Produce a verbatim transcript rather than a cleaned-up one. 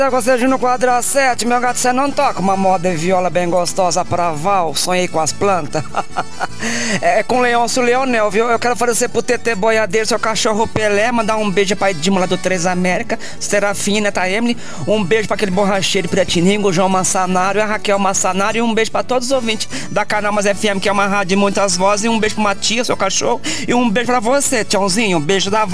Você no quadro sete, meu gato, você não toca uma moda de viola bem gostosa pra Val, sonhei com as plantas. É com Leôncio Leonel, viu? Eu quero oferecer pro T T Boiadeiro, seu cachorro Pelé, mandar um beijo pra Edmo lá do Três América, Serafina, Neta Emily, um beijo pra aquele borracheiro Piratiningo, o João Massanário, a Raquel Massanário, e um beijo pra todos os ouvintes da Canalmas F M, que é uma rádio de muitas vozes, e um beijo pro Matias, seu cachorro, e um beijo pra você, tchãozinho, um beijo da Val.